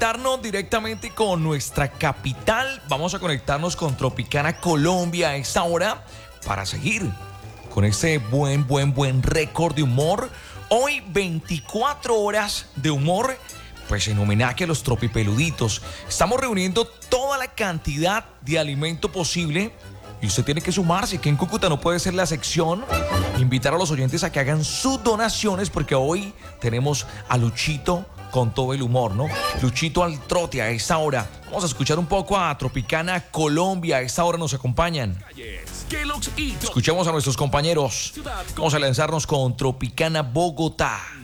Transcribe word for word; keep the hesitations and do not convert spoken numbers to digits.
conectarnos directamente con nuestra capital. Vamos a conectarnos con Tropicana Colombia a esta hora para seguir con este buen, buen, buen récord de humor. Hoy veinticuatro horas de humor, pues en homenaje a los tropipeluditos. Estamos reuniendo toda la cantidad de alimento posible y usted tiene que sumarse, que en Cúcuta no puede ser la sección. Invitar a los oyentes a que hagan sus donaciones porque hoy tenemos a Luchito con todo el humor, ¿no? Luchito al trote a esta hora. Vamos a escuchar un poco a Tropicana Colombia. A esta hora nos acompañan. Escuchemos a nuestros compañeros. Vamos a lanzarnos con Tropicana Bogotá.